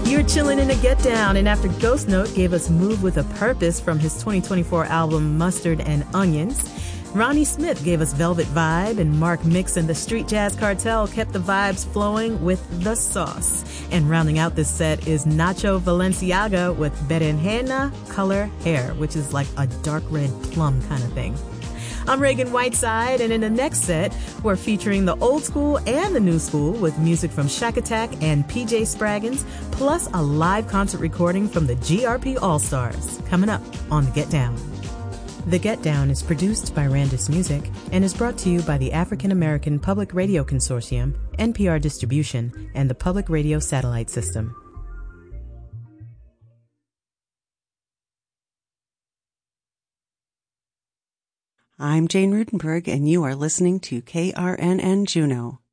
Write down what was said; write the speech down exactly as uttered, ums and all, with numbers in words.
You're chilling in a Get Down, and after Ghost Note gave us Move with a Purpose from his twenty twenty-four album Mustard and Onions, Ronnie Smith gave us Velvet Vibe, and Mark Mix and the Street Jazz Cartel kept the vibes flowing with The Sauce. And rounding out this set is Nacho Valenciaga with Berenjena Color Hair, which is like a dark red plum kind of thing. I'm Reagan Whiteside, and in the next set, we're featuring the old school and the new school with music from Shack Attack and P J Spraggins, plus a live concert recording from the G R P All-Stars, coming up on The Get Down. The Get Down is produced by Randus Music and is brought to you by the African American Public Radio Consortium, N P R Distribution, and the Public Radio Satellite System. I'm Jane Rutenberg, and you are listening to K R N N Juneau.